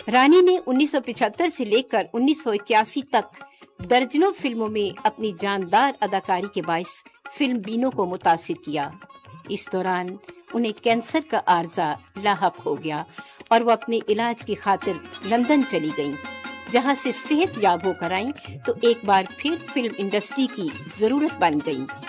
रानी ने 1975 से लेकर 1981 तक दर्जनों फिल्मों में अपनी जानदार अदाकारी के बायस फिल्म बीनों को मुतासिर किया। इस दौरान उन्हें कैंसर का आर्जा लाहक हो गया और वो अपने इलाज की खातिर लंदन चली गईं, जहां से सेहत याब होकर आईं तो एक बार फिर फिल्म इंडस्ट्री की जरूरत बन गईं।